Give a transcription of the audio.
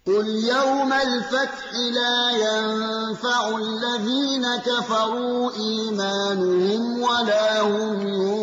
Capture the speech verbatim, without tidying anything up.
قل يوم الفتح لا ينفع الذين كفروا إيمانهم ولا هم ينفعون